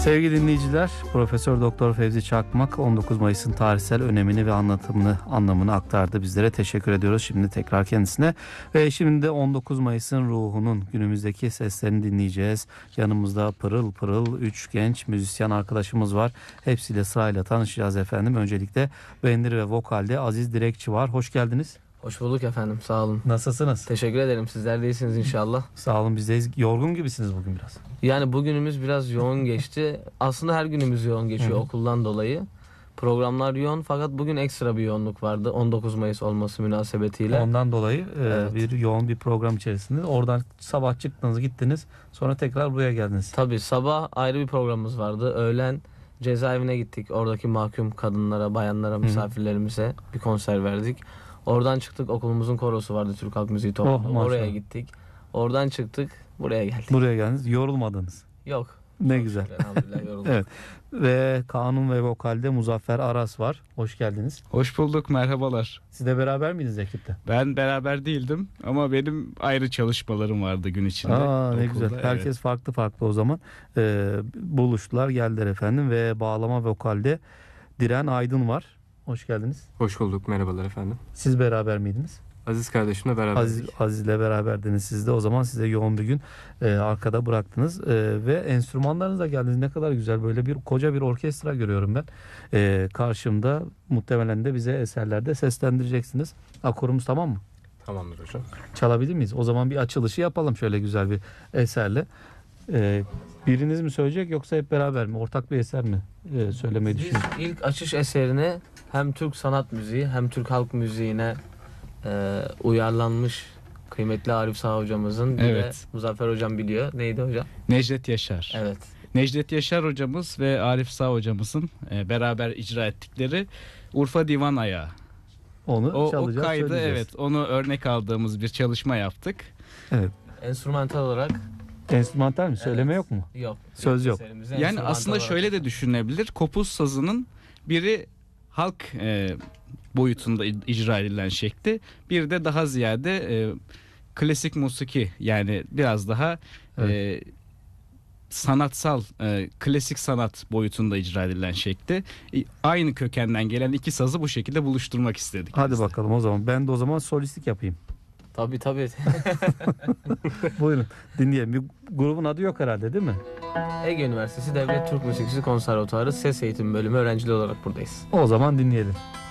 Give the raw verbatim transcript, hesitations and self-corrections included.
Sevgili dinleyiciler, Profesör Doktor Fevzi Çakmak on dokuz Mayıs'ın tarihsel önemini ve anlatımını, anlamını aktardı bizlere. Teşekkür ediyoruz şimdi tekrar kendisine. Ve şimdi de on dokuz Mayıs'ın ruhunun, günümüzdeki seslerini dinleyeceğiz. Yanımızda pırıl pırıl üç genç müzisyen arkadaşımız var. Hepsiyle sırayla tanışacağız efendim. Öncelikle bendir ve vokalde Aziz Direkçi var. Hoş geldiniz. Hoş bulduk efendim, sağ olun. Nasılsınız? Teşekkür ederim, sizler de iyisiniz inşallah. Sağ olun, bizdeyiz. Yorgun gibisiniz bugün biraz. Yani bugünümüz biraz yoğun geçti. Aslında her günümüz yoğun geçiyor Hı-hı. okuldan dolayı. Programlar yoğun fakat bugün ekstra bir yoğunluk vardı. on dokuz Mayıs olması münasebetiyle. Ondan dolayı e, Evet. bir yoğun bir program içerisinde. Oradan sabah çıktınız, gittiniz. Sonra tekrar buraya geldiniz. Tabii sabah ayrı bir programımız vardı. Öğlen cezaevine gittik. Oradaki mahkum kadınlara, bayanlara, misafirlerimize bir konser verdik. Oradan çıktık, okulumuzun korosu vardı, Türk Halk Müziği topluluğu. Oh, oraya gittik. Oradan çıktık, buraya geldik. Buraya geldiniz. Yorulmadınız. Yok. Ne güzel. Elhamdülillah yorulduk. Evet. Ve kanun ve vokalde Muzaffer Aras var. Hoş geldiniz. Hoş bulduk, merhabalar. Siz de beraber miydiniz ekipte? Ben beraber değildim ama benim ayrı çalışmalarım vardı gün içinde. Aa, ne okulda, güzel. evet. Herkes farklı farklı o zaman. Ee, buluştular, geldiler efendim. Ve bağlama vokalde Diren Aydın var. Hoş geldiniz. Hoş bulduk, merhabalar efendim. Siz beraber miydiniz? Aziz kardeşimle beraber. Aziz, Aziz'le beraberdiniz siz de. O zaman size yoğun bir gün e, arkada bıraktınız. E, ve enstrümanlarınızla geldiniz. Ne kadar güzel, böyle bir koca bir orkestra görüyorum ben. E, karşımda muhtemelen de bize eserlerde seslendireceksiniz. Akorumuz tamam mı? Tamamdır hocam. Çalabilir miyiz? O zaman bir açılışı yapalım şöyle güzel bir eserle. E, biriniz mi söyleyecek yoksa hep beraber mi? Ortak bir eser mi e, söylemeyi Biz düşünüyorsunuz? ilk açış eserini hem Türk sanat müziği hem Türk halk müziğine e, uyarlanmış kıymetli Arif Sağ hocamızın, bir Evet. de Muzaffer hocam biliyor. Neydi hocam? Necdet Yaşar. Evet. Necdet Yaşar hocamız ve Arif Sağ hocamızın e, beraber icra ettikleri Urfa Divan Ayağı. Onu O, o çalacağız, kaydı, söyleyeceğiz. evet, onu örnek aldığımız bir çalışma yaptık. Evet. Enstrümantal olarak Enstrümantal mi? Söyleme Evet. yok mu? yok. Söz yok. Eserimizi Yani enstrümantal aslında olarak- şöyle de düşünülebilir. Kopuz sazının biri halk e, boyutunda i- icra edilen şekli, bir de daha ziyade e, klasik musiki, yani biraz daha e, sanatsal, e, klasik sanat boyutunda icra edilen şekli. E, aynı kökenden gelen iki sazı bu şekilde buluşturmak istedik. Hadi biz de. bakalım o zaman. Ben de o zaman solistlik yapayım. Tabii tabii. Buyurun dinleyelim. Bir grubun adı yok herhalde değil mi? Ege Üniversitesi Devlet Türk Müzikçisi Konservatuarı Ses Eğitimi Bölümü öğrenciliği olarak buradayız. O zaman dinleyelim.